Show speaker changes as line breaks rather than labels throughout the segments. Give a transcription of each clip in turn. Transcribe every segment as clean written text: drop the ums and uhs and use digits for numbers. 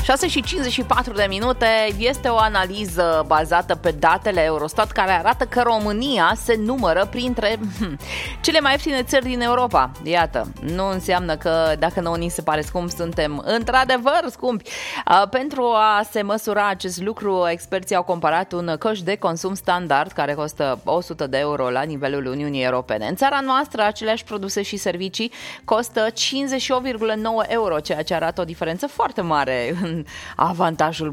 6:54 de minute. Este o analiză bazată pe datele Eurostat care arată că România se numără printre cele mai ieftine țări din Europa. Iată, nu înseamnă că dacă nouă ni se pare scump, suntem într-adevăr scumpi. Pentru a se măsura acest lucru, experții au comparat un coș de consum standard care costă 100 de euro la nivelul Uniunii Europene. În țara noastră, aceleași produse și servicii costă 58,9 euro, ceea ce arată o diferență foarte mare în avantajul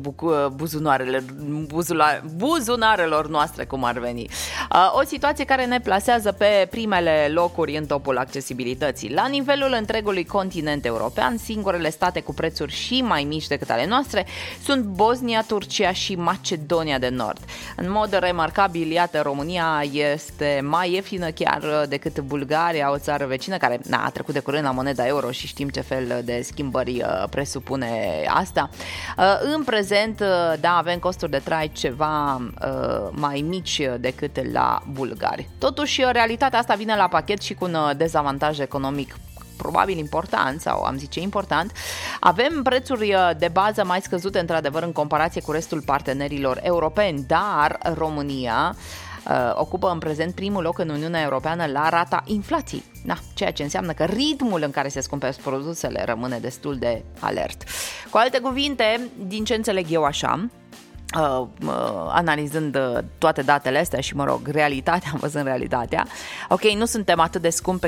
buzunarelor noastre, cum ar veni. O situație care ne plasează pe primele locuri în topul accesibilității. La nivelul întregului continent european, singurele state cu prețuri și mai mici decât ale noastre sunt Bosnia, Turcia și Macedonia de Nord. În mod remarcabil, iată, România este mai ieftină chiar decât Bulgaria, o țară vecină care a trecut de curând la moneda euro și știm ce fel de schimbări presupune asta. În prezent, da, avem costuri de trai ceva mai mici decât la bulgari. Totuși, realitatea asta vine la pachet și cu un dezavantaj economic probabil important, sau am zice important. Avem prețuri de bază mai scăzute, într-adevăr, în comparație cu restul partenerilor europeni, dar România ocupă în prezent primul loc în Uniunea Europeană la rata inflației. Ceea ce înseamnă că ritmul în care se scumpesc produsele rămâne destul de alert. Cu alte cuvinte, din ce înțeleg eu așa, analizând toate datele astea și, realitatea, am văzut realitatea, ok, nu suntem atât de scumpi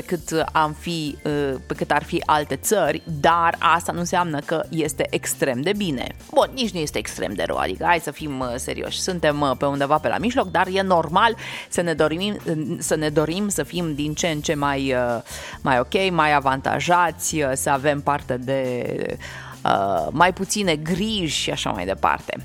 pe cât ar fi alte țări, dar asta nu înseamnă că este extrem de bine. Bun, nici nu este extrem de rău, adică hai să fim serioși, suntem pe undeva pe la mijloc, dar e normal să ne dorim să fim din ce în ce mai ok, mai avantajați, să avem parte de mai puține griji și așa mai departe.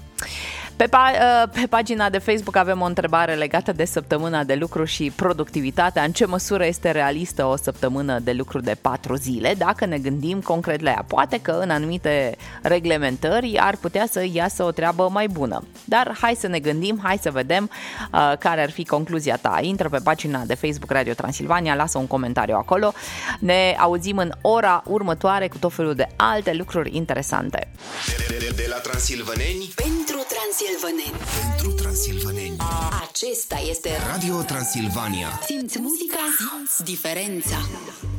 Pe pagina de Facebook avem o întrebare legată de săptămâna de lucru și productivitatea. În ce măsură este realistă o săptămână de lucru de 4 zile? Dacă ne gândim concret la ea, poate că în anumite reglementări ar putea să iasă o treabă mai bună. Dar hai să ne gândim, hai să vedem care ar fi concluzia ta. Intră pe pagina de Facebook Radio Transilvania, lasă un comentariu acolo. Ne auzim în ora următoare cu tot felul de alte lucruri interesante.
De la transilvaneni
pentru transilvaneni.
Pentru transilvaneni.
Acesta este
Radio Transilvania.
Simți muzica, simți diferența.